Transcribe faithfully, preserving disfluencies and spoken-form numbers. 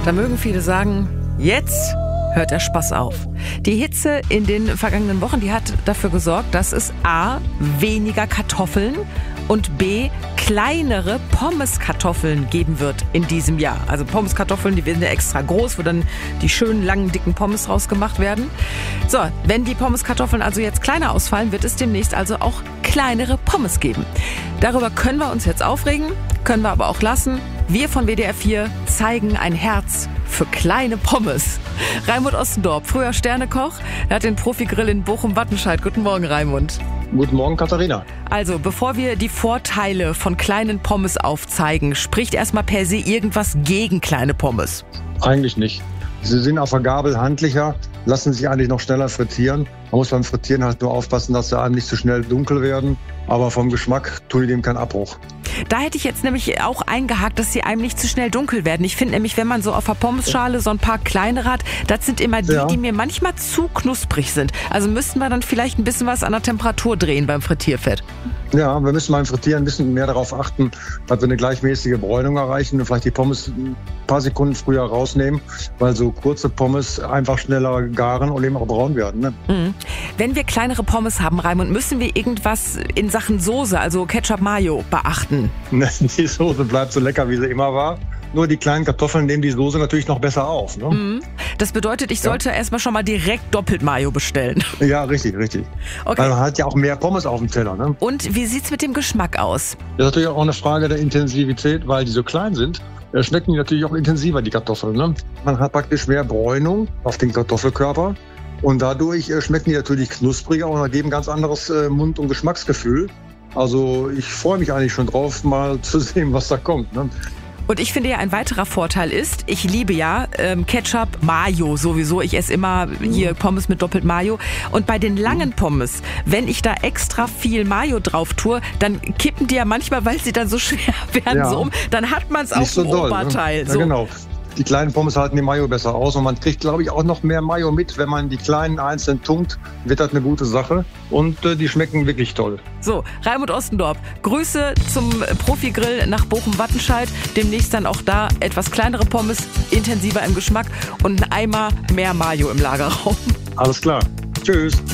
Da mögen viele sagen, jetzt hört der Spaß auf. Die Hitze in den vergangenen Wochen, die hat dafür gesorgt, dass es a. weniger Kartoffeln und b. kleinere Pommeskartoffeln geben wird in diesem Jahr. Also Pommeskartoffeln, die werden ja extra groß, wo dann die schönen, langen, dicken Pommes rausgemacht werden. So, wenn die Pommeskartoffeln also jetzt kleiner ausfallen, wird es demnächst also auch kleinere Pommes geben. Darüber können wir uns jetzt aufregen, können wir aber auch lassen. Wir von W D R vier zeigen ein Herz für kleine Pommes. Raimund Ostendorp, früher Sternekoch, er hat den Profigrill in Bochum-Wattenscheid. Guten Morgen, Raimund. Guten Morgen, Katharina. Also, bevor wir die Vorteile von kleinen Pommes aufzeigen, spricht erstmal per se irgendwas gegen kleine Pommes? Eigentlich nicht. Sie sind auf der Gabel handlicher, lassen sich eigentlich noch schneller frittieren. Man muss beim Frittieren halt nur aufpassen, dass sie einem nicht zu schnell dunkel werden. Aber vom Geschmack tun die dem keinen Abbruch. Da hätte ich jetzt nämlich auch eingehakt, dass sie einem nicht zu schnell dunkel werden. Ich finde nämlich, wenn man so auf der Pommesschale so ein paar kleinere hat, das sind immer die, Ja. die mir manchmal zu knusprig sind. Also müssten wir dann vielleicht ein bisschen was an der Temperatur drehen beim Frittierfett. Ja, wir müssen beim Frittieren ein bisschen mehr darauf achten, dass wir eine gleichmäßige Bräunung erreichen und vielleicht die Pommes ein paar Sekunden früher rausnehmen, weil so kurze Pommes einfach schneller garen und eben auch braun werden. Ne? Mhm. Wenn wir kleinere Pommes haben, Raimund, müssen wir irgendwas in Sachen Soße, also Ketchup, Mayo, beachten? Die Soße bleibt so lecker, wie sie immer war. Nur die kleinen Kartoffeln nehmen die Soße natürlich noch besser auf. Ne? Mhm. Das bedeutet, ich sollte ja. erstmal schon mal direkt doppelt Mayo bestellen. Ja, richtig, richtig. Okay. Weil man hat ja auch mehr Pommes auf dem Teller. Ne? Und wie sieht's mit dem Geschmack aus? Das ist natürlich auch eine Frage der Intensivität, weil die so klein sind. äh, Schmecken die natürlich auch intensiver, die Kartoffeln. Ne? Man hat praktisch mehr Bräunung auf den Kartoffelkörper. Und dadurch äh, schmecken die natürlich knuspriger und geben ganz anderes äh, Mund- und Geschmacksgefühl. Also ich freue mich eigentlich schon drauf, mal zu sehen, was da kommt. Ne? Und ich finde ja, ein weiterer Vorteil ist, ich liebe ja ähm, Ketchup, Mayo sowieso. Ich esse immer hier Pommes mit doppelt Mayo. Und bei den langen Pommes, wenn ich da extra viel Mayo drauf tue, dann kippen die ja manchmal, weil sie dann so schwer werden, Ja. so um. Dann hat man es auf Nicht so dem doll, Oberteil. Ne? So. Ja, genau. Die kleinen Pommes halten die Mayo besser aus und man kriegt, glaube ich, auch noch mehr Mayo mit. Wenn man die kleinen einzeln tunkt, wird das eine gute Sache und äh, die schmecken wirklich toll. So, Raimund Ostendorp, Grüße zum Profigrill nach Bochum-Wattenscheid. Demnächst dann auch da etwas kleinere Pommes, intensiver im Geschmack und ein Eimer mehr Mayo im Lagerraum. Alles klar. Tschüss.